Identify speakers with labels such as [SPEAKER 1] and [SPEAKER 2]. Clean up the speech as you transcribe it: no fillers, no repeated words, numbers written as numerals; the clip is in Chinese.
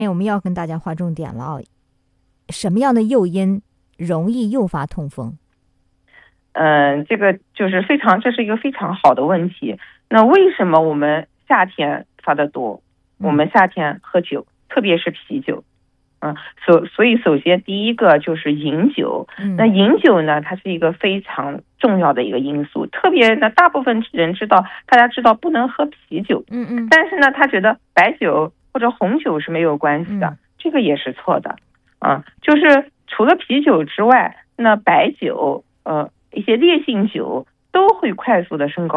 [SPEAKER 1] 我们要跟大家划重点了啊！什么样的诱因容易诱发痛风？
[SPEAKER 2] 这个就是这是一个非常好的问题。那为什么我们夏天发的多？我们夏天喝酒，特别是啤酒。所以首先第一个就是饮酒。那饮酒呢，它是一个非常重要的一个因素。特别呢，大部分人大家知道不能喝啤酒。但是呢，他觉得白酒或者红酒是没有关系的，这个也是错的。就是除了啤酒之外，那白酒，一些烈性酒都会快速的升高